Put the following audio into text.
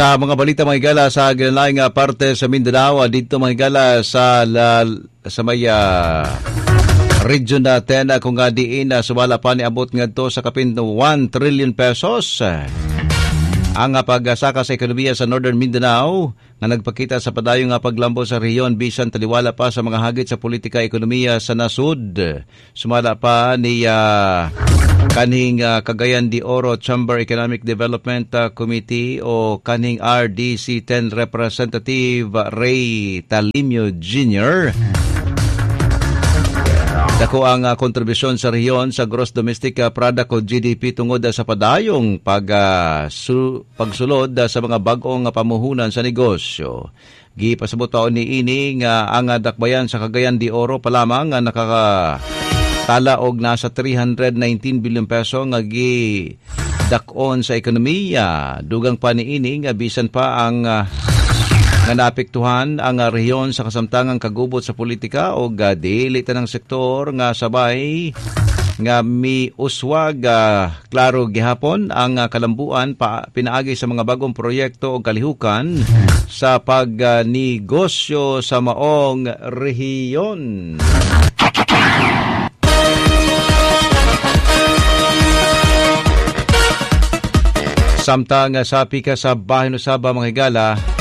Sa mga balita mga higala sa ginalaing parte sa Mindanao, dito mga higala sa may region natin kung nga diin sumala pa ni abot ngadto sa kapin 1 trillion pesos. Ang pagsaka sa ekonomiya sa Northern Mindanao nga nagpakita sa padayon nga paglambo sa rehiyon bisan taliwala pa sa mga hagit sa politika ekonomiya sa nasud. Sumala pa ni kanhing Cagayan de Oro Chamber Economic Development Committee o kanhing RDC-10 Representative Ray Talimio Jr. Dako ang kontribusyon sa rehiyon sa gross domestic product o GDP tungod sa padayong pagsulod sa mga bag-ong pamuhunan sa negosyo. Gipasabot taon ni ini nga ang dakbayan sa Cagayan de Oro pa lamang nga nakakatala og nasa 319 bilyon peso nga gidakon sa ekonomiya. Dugang pa ni ini nga bisan pa ang nga naapektuhan ang rehiyon sa kasamtangang kagubot sa politika o dili tanang sektor nga sabay nga miuswag klaro gihapon ang kalambuan pinaagi sa mga bagong proyekto o kalihukan sa pagnegosyo sa maong rehiyon. Samtang sa pika sa Bahin Usaba mga higala,